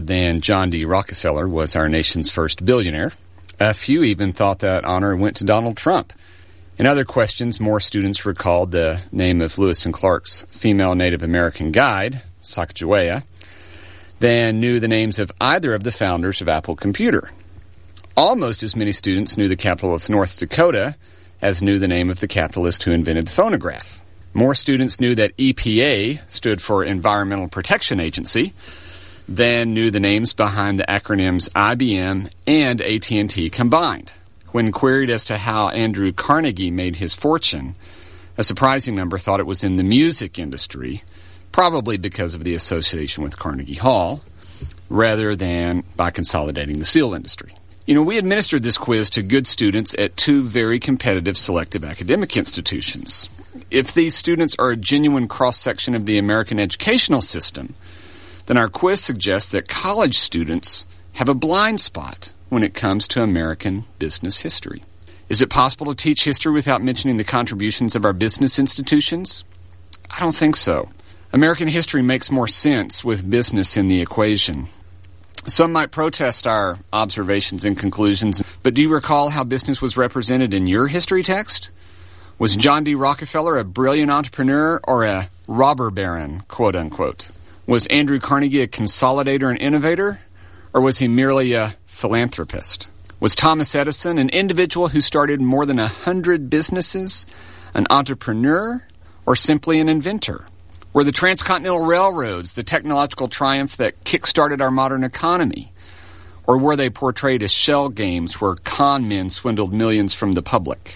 Then John D. Rockefeller was our nation's first billionaire. A few even thought that honor went to Donald Trump. In other questions, more students recalled the name of Lewis and Clark's female Native American guide, Sacagawea, than knew the names of either of the founders of Apple Computer. Almost as many students knew the capital of North Dakota as knew the name of the capitalist who invented the phonograph. More students knew that EPA stood for Environmental Protection Agency than knew the names behind the acronyms IBM and AT&T combined. When queried as to how Andrew Carnegie made his fortune, a surprising number thought it was in the music industry, probably because of the association with Carnegie Hall, rather than by consolidating the steel industry. We administered this quiz to good students at two very competitive selective academic institutions. If these students are a genuine cross-section of the American educational system, then our quiz suggests that college students have a blind spot when it comes to American business history. Is it possible to teach history without mentioning the contributions of our business institutions? I don't think so. American history makes more sense with business in the equation. Some might protest our observations and conclusions, but do you recall how business was represented in your history text? Was John D. Rockefeller a brilliant entrepreneur or a robber baron, quote unquote? Was Andrew Carnegie a consolidator and innovator, or was he merely a philanthropist? Was Thomas Edison an individual who started more than 100 businesses, an entrepreneur, or simply an inventor? Were the transcontinental railroads the technological triumph that kick-started our modern economy? Or were they portrayed as shell games where con men swindled millions from the public?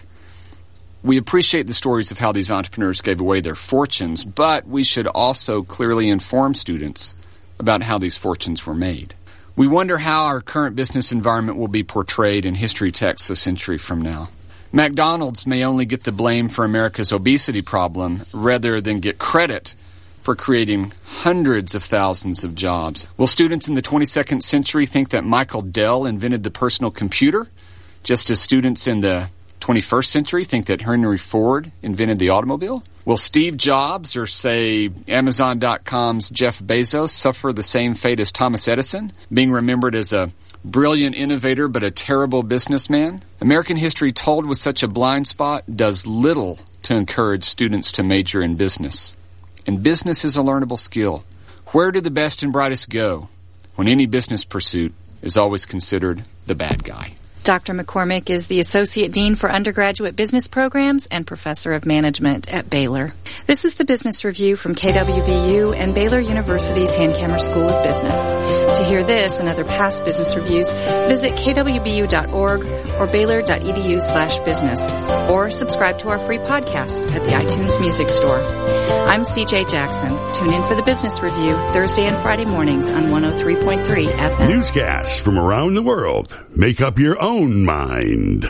We appreciate the stories of how these entrepreneurs gave away their fortunes, but we should also clearly inform students about how these fortunes were made. We wonder how our current business environment will be portrayed in history texts a century from now. McDonald's may only get the blame for America's obesity problem rather than get credit for creating hundreds of thousands of jobs. Will students in the 22nd century think that Michael Dell invented the personal computer, just as students in the 21st century think that Henry Ford invented the automobile? Will Steve Jobs or, say, Amazon.com's Jeff Bezos suffer the same fate as Thomas Edison, being remembered as a brilliant innovator but a terrible businessman? American history told with such a blind spot does little to encourage students to major in business. And business is a learnable skill. Where do the best and brightest go when any business pursuit is always considered the bad guy? Dr. McCormick is the Associate Dean for Undergraduate Business Programs and Professor of Management at Baylor. This is the Business Review from KWVU and Baylor University's Hankamer School of Business. To hear this and other past business reviews, visit kwbu.org or baylor.edu/business, or subscribe to our free podcast at the iTunes Music Store. I'm CJ Jackson. Tune in for the Business Review Thursday and Friday mornings on 103.3 FM. Newscasts from around the world. Make up your own mind.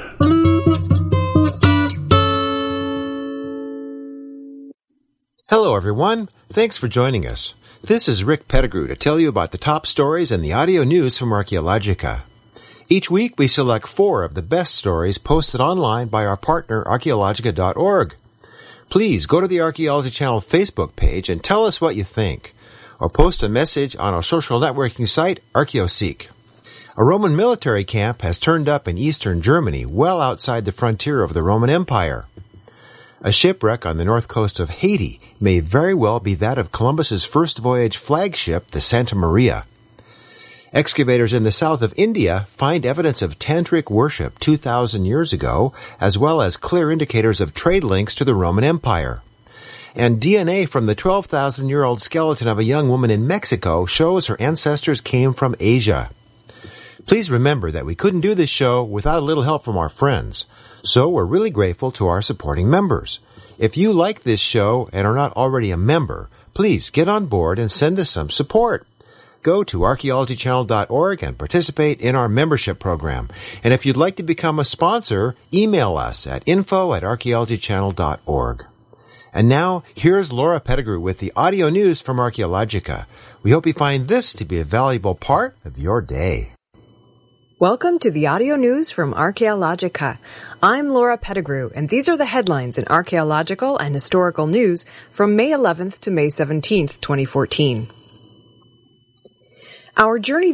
Hello, everyone. Thanks for joining us. This is Rick Pettigrew to tell you about the top stories and the audio news from Archaeologica. Each week, we select 4 of the best stories posted online by our partner, Archaeologica.org. Please go to the Archaeology Channel Facebook page and tell us what you think, or post a message on our social networking site, ArchaeoSeek. A Roman military camp has turned up in eastern Germany, well outside the frontier of the Roman Empire. A shipwreck on the north coast of Haiti may very well be that of Columbus's first voyage flagship, the Santa Maria. Excavators in the south of India find evidence of tantric worship 2,000 years ago, as well as clear indicators of trade links to the Roman Empire. And DNA from the 12,000-year-old skeleton of a young woman in Mexico shows her ancestors came from Asia. Please remember that we couldn't do this show without a little help from our friends, so we're really grateful to our supporting members. If you like this show and are not already a member, please get on board and send us some support. Go to archaeologychannel.org and participate in our membership program. And if you'd like to become a sponsor, email us at info@archaeologychannel.org. And now, here's Laura Pettigrew with the audio news from Archaeologica. We hope you find this to be a valuable part of your day. Welcome to the audio news from Archaeologica. I'm Laura Pettigrew, and these are the headlines in archaeological and historical news from May 11th to May 17th, 2014. Our journey